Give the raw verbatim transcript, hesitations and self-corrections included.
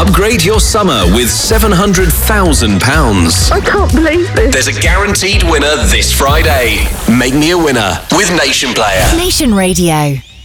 Upgrade your summer with seven hundred thousand pounds. I can't believe this. There's a guaranteed winner this Friday. Make me a winner with Nation Player. Nation Radio.